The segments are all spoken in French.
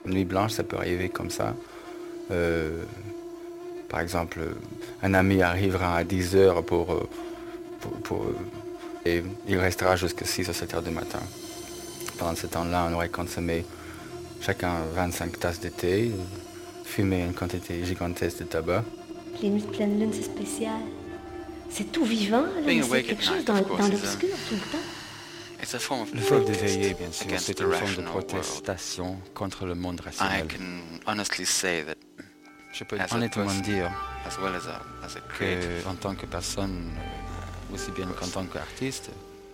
Une nuit blanche, ça peut arriver comme ça. Par exemple, un ami arrivera à 10 heures et il restera jusqu'à 6 ou 7 heures du matin. Pendant ce temps-là, on aurait consommé chacun 25 tasses de thé, fumé une quantité gigantesque de tabac. Les nuits de pleine lune, c'est spécial. C'est tout vivant, là, mais c'est quelque chose dans l'obscur tout le temps. Le fait de veiller, bien sûr, c'est une forme de protestation contre le monde rationnel. Je peux honnêtement dire qu'en tant que personne, aussi bien qu'en tant qu'artiste,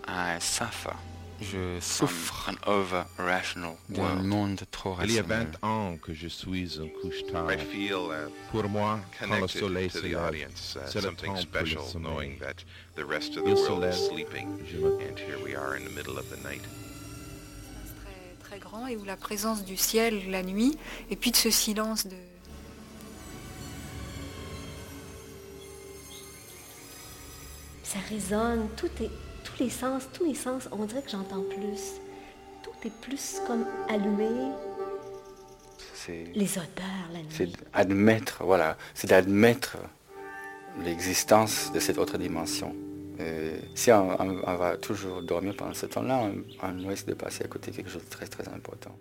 je souffre d'un monde trop Il y a rationnel. 20 ans que je suis un couche-tard. Pour moi, quand le soleil se lève, c'est le temps pour le sommeil. Il se lève, je me très grand et où la présence du ciel la nuit et puis de ce silence de... Ça résonne, tous mes sens, on dirait que j'entends plus. Tout est plus comme allumé. Les odeurs, la nuit. C'est d'admettre l'existence de cette autre dimension. Si on va toujours dormir pendant ce temps-là, on risque de passer à côté de quelque chose de très très important.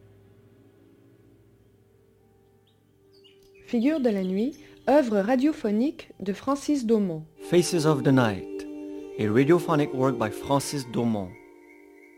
Figures de la nuit, œuvre radiophonique de Francis Daumont. Faces of the Night, a radiophonic work by Francis Daumont.